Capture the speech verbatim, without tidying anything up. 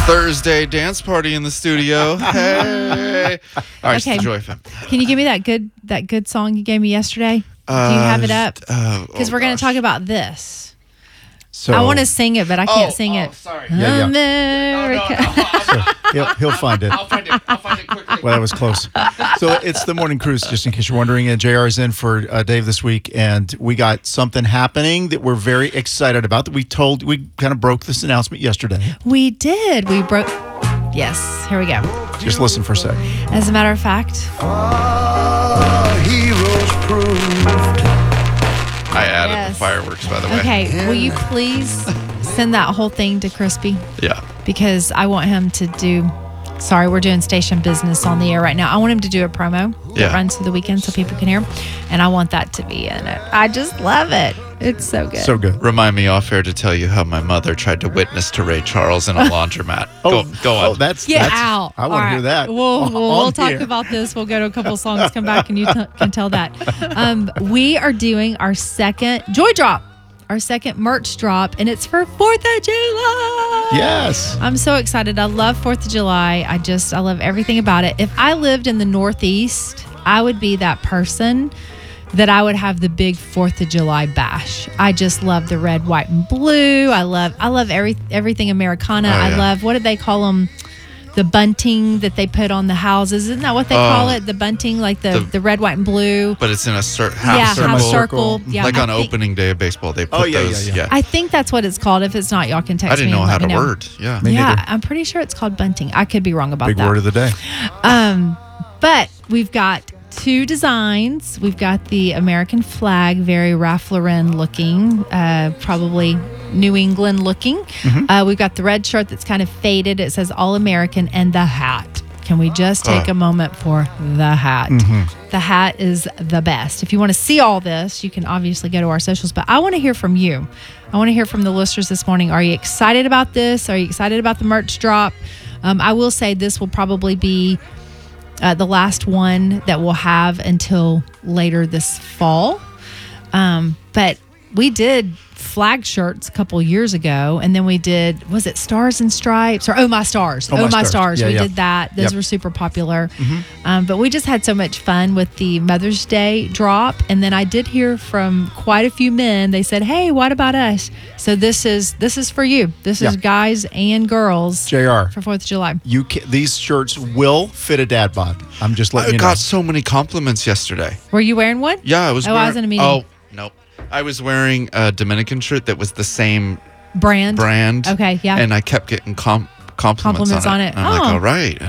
Thursday dance party in the studio. Hey. All right, Okay. it's the Joy F M. Can you give me that good that good song you gave me yesterday? Do you have it up? Because Uh, we're going to gosh. talk about this. So I want to sing it, but I can't Oh, sing oh, it. sorry. Yeah, yeah. America. so he'll, he'll find it. I'll find it. I'll find it quickly. Well, that was close. So it's the morning cruise, just in case you're wondering. And J R is in for uh, Dave this week, and we got something happening that we're very excited about. That we told, we kind of broke this announcement yesterday. We did. We broke. Yes, here we go. Just listen for a sec. As a matter of fact, heroes proved. I added Yes. the fireworks, by the way. okay, will you please send that whole thing to Crispy? Yeah. Because I want him to do. Sorry, we're doing station business on the air right now. I want him to do a promo that Yeah. runs through the weekend so people can hear, and I want that to be in it. I just love it. It's so good. So good. Remind me off air to tell you how my mother tried to witness to Ray Charles in a laundromat. go, go on. Oh, that's Get that's, out. I want All to hear right. that. We'll, on- we'll, on we'll talk here. about this. We'll go to a couple of songs, come back, and you t- can tell that. Um, we are doing our second Joy Drop, our second merch drop, and it's for fourth of July. Yes. I'm so excited. I love fourth of July. I just, I love everything about it. If I lived in the Northeast, I would be that person that I would have the big fourth of July bash. I just love the red, white, and blue. I love, I love every everything Americana. Oh, I yeah. love, what do they call them? The bunting that they put on the houses. Isn't that what they Oh. call it? The bunting, like the, The- the, red, white, and blue. But it's in a cer- half yeah, circle. half circle. circle. Yeah, like I on think- opening day of baseball, they put Oh, yeah, yeah, those. yeah. I think that's what it's called. If it's not, y'all can text I didn't me know and how let to me know. word. Yeah. Me yeah, neither. I'm pretty sure it's called bunting. I could be wrong about Big that. word of the day. Um, but we've got two designs. We've got the American flag, very Ralph Lauren looking, uh, probably New England looking. Uh, we've got the red shirt that's kind of faded. It says All American, and the hat. Can we just take Oh. a moment for the hat? The hat is the best. If you want to see all this, you can obviously go to our socials, but I want to hear from you. I want to hear from the listeners this morning. Are you excited about this? Are you excited about the merch drop? Um, I will say this will probably be uh, the last one that we'll have until later this fall. Um, but we did flag shirts a couple years ago, and then we did, was it Stars and Stripes or Oh My Stars? Oh Oh, My My Stars. Stars. Yeah, we yeah. did that. Those Yep. were super popular. Um, but we just had so much fun with the Mother's Day drop. And then I did hear from quite a few men. They said, "Hey, what about us?" So this is this is for you. This is Yeah. guys and girls J R, for fourth of July. you ca these shirts will fit a dad bod. I'm just I letting you know. got so many compliments yesterday. Were you wearing one? Yeah, I was Oh, I wearing, was in a meeting. Oh, nope. I was wearing a Dominican shirt that was the same Brand. brand. Okay, yeah. And I kept getting com- compliments, Compliments on on it. it. And I'm Oh. like, all right.